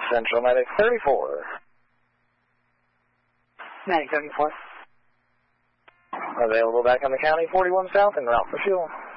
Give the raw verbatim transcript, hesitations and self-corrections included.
Central Medic thirty-four. Medic thirty-four. Available back on the county, forty-one south, en route for fuel.